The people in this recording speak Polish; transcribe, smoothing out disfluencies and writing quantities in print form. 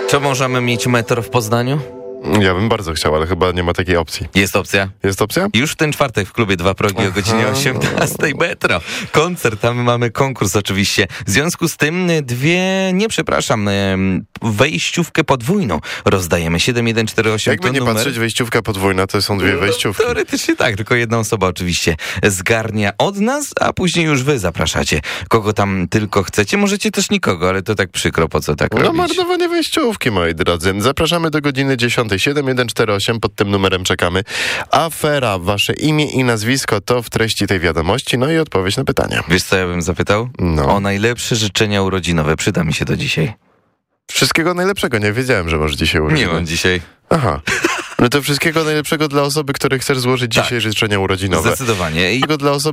Czy możemy mieć metro w Poznaniu? Ja bym bardzo chciał, ale chyba nie ma takiej opcji. Jest opcja. Jest opcja? Już w ten czwartek w klubie 2 progi o godzinie 18 metro. Koncert, tam mamy konkurs oczywiście. W związku z tym wejściówkę podwójną rozdajemy. 7148 Jakby to nie numer. patrzeć, wejściówka podwójna to są dwie wejściówki. Teoretycznie tak, tylko jedna osoba oczywiście zgarnia od nas, a później już wy zapraszacie. Kogo tam tylko chcecie. Możecie też nikogo, ale to tak przykro, po co tak No robić? marnowanie wejściówki, moi drodzy. Zapraszamy do godziny 10. 7148, pod tym numerem czekamy. Afera, wasze imię i nazwisko to w treści tej wiadomości, no i odpowiedź na pytanie. Wiesz co ja bym zapytał? No. O najlepsze życzenia urodzinowe. Przyda mi się to dzisiaj. Wszystkiego najlepszego, nie wiedziałem, że masz dzisiaj urodziny. Nie mam dzisiaj. Aha. No to wszystkiego najlepszego dla osoby, której chcesz złożyć Tak. dzisiaj życzenia urodzinowe. Zdecydowanie. I Wszystkiego dla osoby,